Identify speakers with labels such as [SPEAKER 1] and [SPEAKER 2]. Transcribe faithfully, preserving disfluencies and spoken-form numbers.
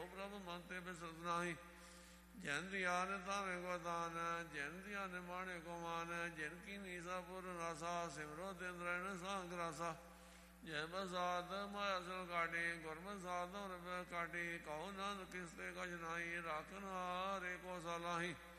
[SPEAKER 1] ਪ੍ਰਭ ਮਨ ਤੇ ਬਿਸਰਤ ਨਾਹੀ। ਜੈਨ ਦਿਆ ਨੇ ਤਾਵੇਂ ਕੋ ਦਾਨ, ਜੈਨ ਦਿਆ ਨੇ ਮਾਣੇ ਕੋ ਮਾਨ, ਜੈਨ ਕੀ ਨੀਸਾ ਪੁਰ ਰਾਸਾ, ਸਿਮਰੋ ਦਿਨ ਰਹਿਣ ਸਾਂਗ ਰਾਸਾ। ਜੈ ਬਸਾਤ ਮਾਇਆ ਸਲ ਕਾਟੀ, ਗੁਰਮਤਿ ਸਾਧ ਰੁਪਿ ਕਾਟੀ, ਕਹੋ ਨਾਨਕ ਕਿਸ ਤੇ ਕਛ ਨਾਹੀ, ਰਾਖਨ ਹਾਰੇ ਕੋ ਸਲਾਹੀ।